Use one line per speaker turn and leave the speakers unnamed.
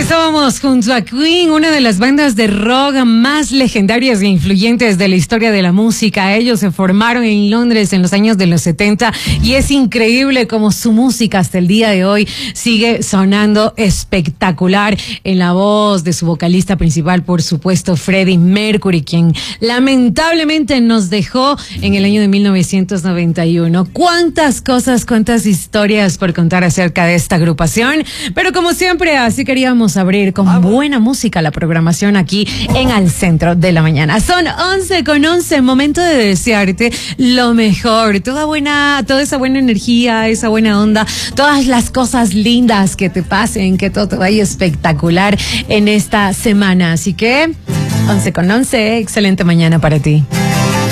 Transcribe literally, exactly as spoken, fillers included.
Estábamos junto a Queen, una de las bandas de rock más legendarias e influyentes de la historia de la música. Ellos se formaron en Londres en los años de los setenta y es increíble cómo su música hasta el día de hoy sigue sonando espectacular en la voz de su vocalista principal, por supuesto, Freddie Mercury, quien lamentablemente nos dejó en el año de mil novecientos noventa y uno. Cuántas cosas, cuántas historias por contar acerca de esta agrupación, pero como siempre, así queríamos abrir con buena música la programación aquí en Al Centro de la Mañana. Son once con once, momento de desearte lo mejor, toda buena, toda esa buena energía, esa buena onda, todas las cosas lindas que te pasen, que todo te vaya espectacular en esta semana. Así que once con once, excelente mañana para ti.